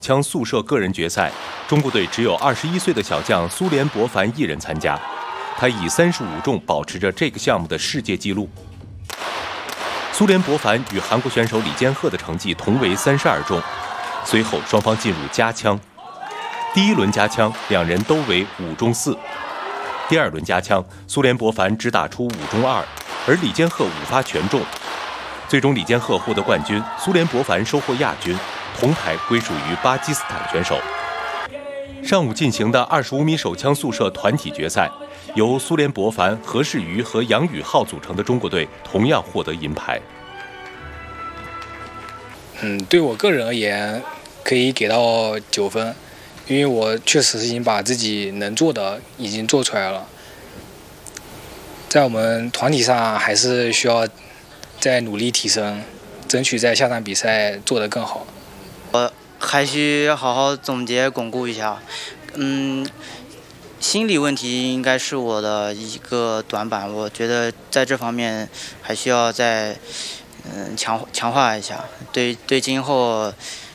枪速射个人决赛，中国队只有21岁的小将苏联博凡一人参加，他以35中保持着这个项目的世界纪录。苏联博凡与韩国选手李坚赫的成绩同为32中，随后双方进入加枪。第一轮加枪，两人都为5中4。第二轮加枪，苏联博凡只打出5中2，而李坚赫5发全中。最终李坚赫获得冠军，苏联博凡收获亚军，铜牌归属于巴基斯坦选手。上午进行的25米手枪速射团体决赛，由苏联博凡、何世瑜和杨宇浩组成的中国队同样获得银牌。 对我个人而言，可以给到9分，因为我确实已经把自己能做的已经做出来了。在我们团体上还是需要再努力提升，争取在下场比赛做得更好。 我还需好好总结巩固一下。心理问题应该是我的一个短板，我觉得在这方面还需要再强化一下，对今后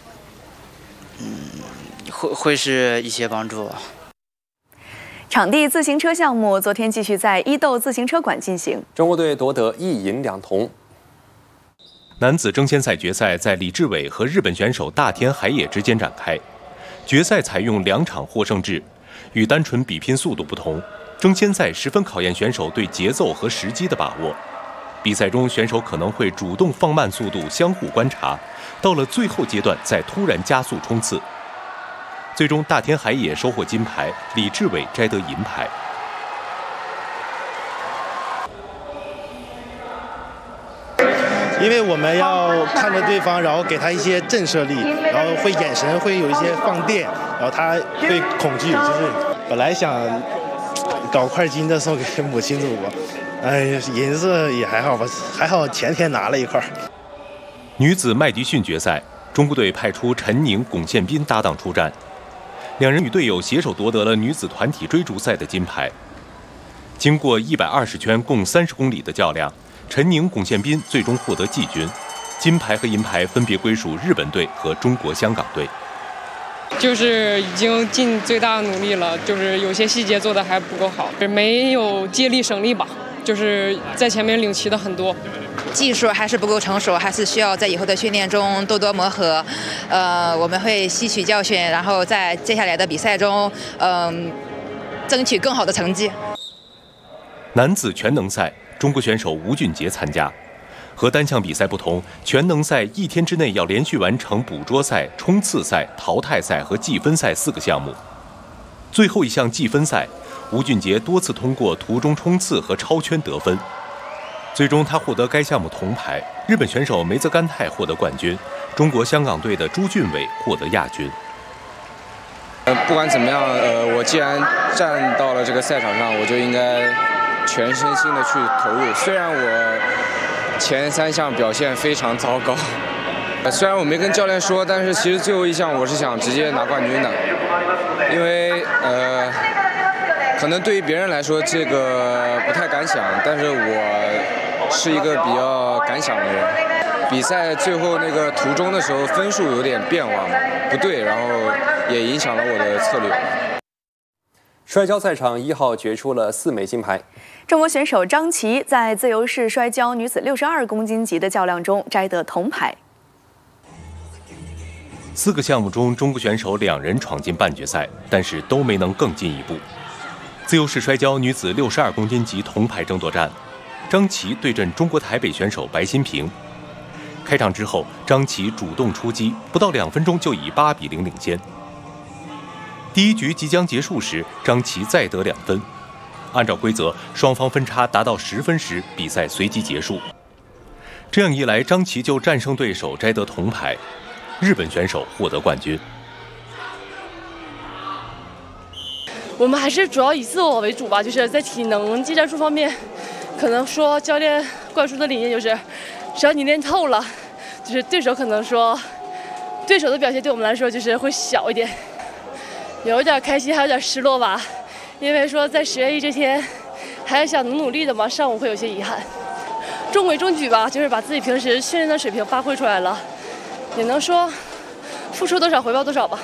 会是一些帮助。 场地自行车项目昨天继续在伊豆自行车馆进行， 中国队夺得1银2铜。 男子争先赛决赛在李志伟和日本选手大田海野之间展开。决赛采用2场获胜制，与单纯比拼速度不同，争先赛十分考验选手对节奏和时机的把握。比赛中，选手可能会主动放慢速度，相互观察，到了最后阶段再突然加速冲刺。最终，大田海野收获金牌，李志伟摘得银牌。 因为我们要看着对方，然后给他一些震慑力，然后会眼神会有一些放电，然后他会恐惧。就是本来想搞块金的送给母亲祖国，银子也还好吧，还好前天拿了一块。 女子麦迪逊决赛，中国队派出陈宁、龚宪斌搭档出战，两人与队友携手夺得了女子团体追逐赛的金牌。经过120圈共30公里的较量，陈宁、龚宪斌最终获得季军，金牌和银牌分别归属日本队和中国香港队。 就是已经尽最大努力了，就是有些细节做得还不够好，没有借力省力吧，就是在前面领骑的很多。 技术还是不够成熟，还是需要在以后的训练中多多磨合。我们会吸取教训，然后在接下来的比赛中，争取更好的成绩。 男子全能赛，中国选手吴俊杰参加。和单项比赛不同，全能赛1天之内要连续完成捕捉赛、冲刺赛、淘汰赛和计分赛4个项目。最后一项计分赛，吴俊杰多次通过途中冲刺和超圈得分，最终他获得该项目铜牌。日本选手梅泽干泰获得冠军，中国香港队的朱俊伟获得亚军。 不管怎么样，我既然站到了这个赛场上，我就应该全身心的去投入。虽然我前3项表现非常糟糕，虽然我没跟教练说，但是其实最后一项我是想直接拿冠军的，因为可能对于别人来说这个不太敢想，但是我是一个比较敢想的人。比赛最后那个途中的时候分数有点变化嘛，不对，然后也影响了我的策略。 摔跤赛场1号决出了4枚金牌。 中国选手张琪在自由式摔跤女子62公斤级的较量中摘得铜牌。 4个项目中，中国选手2人闯进半决赛，但是都没能更进一步。自由式摔跤女子62公斤级铜牌争夺战，张琪对阵中国台北选手白新平。开场之后，张琪主动出击，不到2分钟就以8比0领先。第一局即将结束时，张琪再得2分。按照规则，双方分差达到10分时，比赛随即结束。这样一来，张琪就战胜对手，摘得铜牌，日本选手获得冠军。 我们还是主要以自我为主吧，就是在体能技战术方面，可能说教练灌输的理念就是，只要你练透了，就是对手可能说，对手的表现对我们来说就是会小一点，有一点开心，还有点失落吧。因为说在10月1这天，还是想努力的嘛，上午会有些遗憾。中规中矩吧，就是把自己平时训练的水平发挥出来了，也能说付出多少回报多少吧。